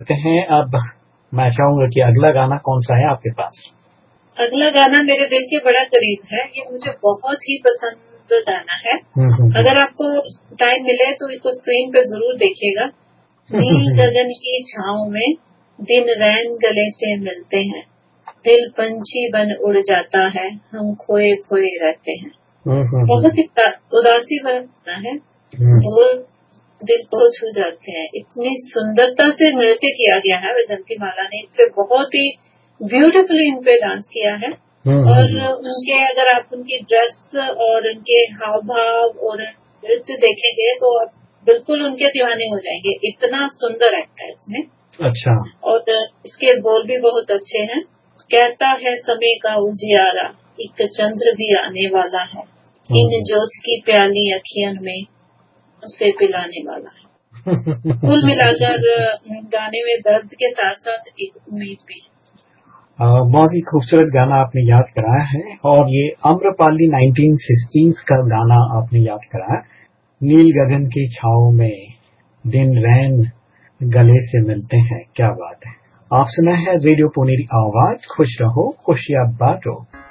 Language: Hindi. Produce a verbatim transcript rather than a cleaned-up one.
कहते हैं अब मैं चाहूंगा कि अगला गाना कौन सा है आपके पास? अगला गाना मेरे दिल के बड़ा करीब है, ये मुझे बहुत ही पसंद गाना है। अगर आपको टाइम मिले तो इसको स्क्रीन पे जरूर देखिएगा। नील गगन की छाँव में दिन रैन गले से मिलते हैं, दिल पंछी बन उड़ जाता है, हम खोए खोए रहते हैं। बहुत ही उदासी भरा है, बोल दिल को छू जाते हैं। इतनी सुंदरता से नृत्य किया गया है वैजंती माला ने, इस पे बहुत ही ब्यूटीफुली इन पे डांस किया है। और उनके अगर आप उनकी ड्रेस और उनके हाव भाव और नृत्य देखेंगे तो आप बिल्कुल उनके दीवाने हो जाएंगे। इतना सुंदर एक्ट है इसमें। अच्छा। और इसके बोल भी बहुत अच्छे हैं। कहता है समय का उजियारा, एक चंद्र भी आने वाला है, इन जोत की प्याली अखियन में उसे पिलाने वाला है। कुल मिलाकर गाने में दर्द के साथ साथ एक उम्मीद भी है। बहुत ही खूबसूरत गाना आपने याद कराया है, और ये आम्रपाली नाइनटीन सिक्सटीज़ का गाना आपने याद कराया। नील गगन की छाँव में दिन रैन गले से मिलते हैं, क्या बात है। आप सुना है रेडियो पुनेरी आवाज, खुश रहो खुशियां बांटो।